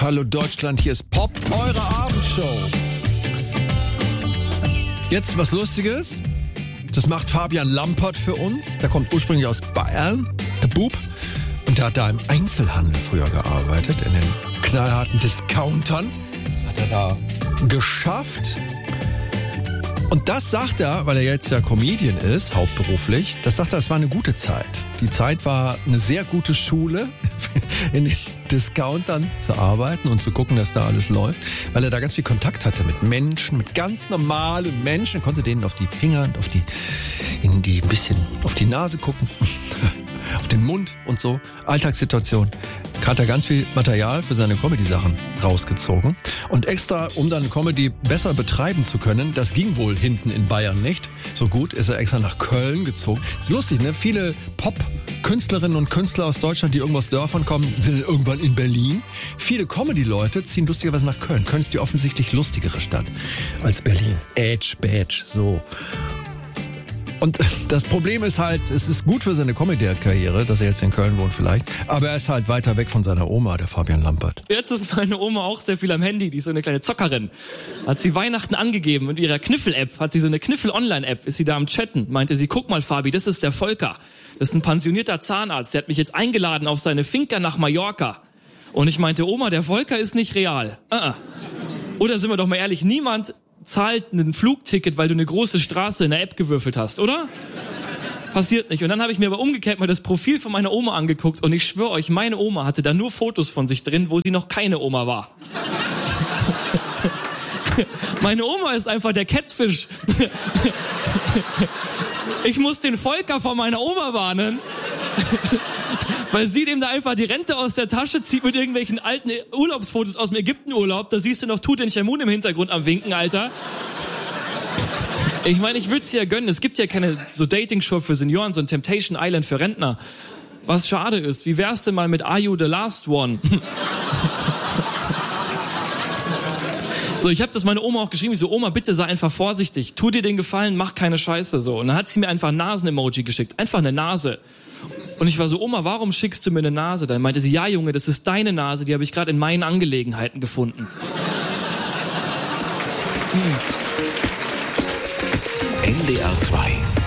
Hallo Deutschland, hier ist Pop, eure Abendshow. Jetzt was Lustiges. Das macht Fabian Lampert für uns. Der kommt ursprünglich aus Bayern, der Bub. Und der hat da im Einzelhandel früher gearbeitet, in den knallharten Discountern. Hat er da geschafft. Und das sagt er, weil er jetzt ja Comedian ist, hauptberuflich, das sagt er, es war eine gute Zeit. Die Zeit war eine sehr gute Schule, in den Discountern zu arbeiten und zu gucken, dass da alles läuft, weil er da ganz viel Kontakt hatte mit Menschen, mit ganz normalen Menschen, konnte denen auf die Finger und ein bisschen auf die Nase gucken, auf den Mund und so, Alltagssituation. Hat er ganz viel Material für seine Comedy-Sachen rausgezogen. Und extra, um dann Comedy besser betreiben zu können, das ging wohl hinten in Bayern nicht so gut, ist er extra nach Köln gezogen. Ist lustig, ne? Viele Pop-Künstlerinnen und Künstler aus Deutschland, die irgendwo aus Dörfern kommen, sind irgendwann in Berlin. Viele Comedy-Leute ziehen lustigerweise nach Köln. Köln ist die offensichtlich lustigere Stadt als Berlin. Badge, so. Und das Problem ist halt, es ist gut für seine Comedy-Karriere, dass er jetzt in Köln wohnt vielleicht, aber er ist halt weiter weg von seiner Oma, der Fabian Lampert. Jetzt ist meine Oma auch sehr viel am Handy, die ist so eine kleine Zockerin. Hat sie Weihnachten angegeben mit ihrer Kniffel-App, hat sie so eine Kniffel-Online-App, ist sie da am Chatten, meinte sie, guck mal Fabi, das ist der Volker, das ist ein pensionierter Zahnarzt, der hat mich jetzt eingeladen auf seine Finca nach Mallorca. Und ich meinte, Oma, der Volker ist nicht real. Oder sind wir doch mal ehrlich, niemand zahlt ein Flugticket, weil du eine große Straße in der App gewürfelt hast, oder? Passiert nicht. Und dann habe ich mir aber umgekehrt mal das Profil von meiner Oma angeguckt und ich schwöre euch, meine Oma hatte da nur Fotos von sich drin, wo sie noch keine Oma war. Meine Oma ist einfach der Catfish. Ich muss den Volker von meiner Oma warnen, weil sie dem da einfach die Rente aus der Tasche zieht mit irgendwelchen alten Urlaubsfotos aus dem Ägyptenurlaub. Da siehst du noch Tutanchamun im Hintergrund am Winken, Alter. Ich meine, ich würde es ja gönnen. Es gibt ja keine so Dating-Show für Senioren, so ein Temptation Island für Rentner. Was schade ist. Wie wär's denn mal mit Are You the Last One? So, ich habe das meiner Oma auch geschrieben. Ich so, Oma, bitte sei einfach vorsichtig. Tu dir den Gefallen, mach keine Scheiße. So. Und dann hat sie mir einfach ein Nasen-Emoji geschickt. Einfach eine Nase. Und ich war so, Oma, warum schickst du mir eine Nase? Dann meinte sie, ja Junge, das ist deine Nase, die habe ich gerade in meinen Angelegenheiten gefunden. NDR 2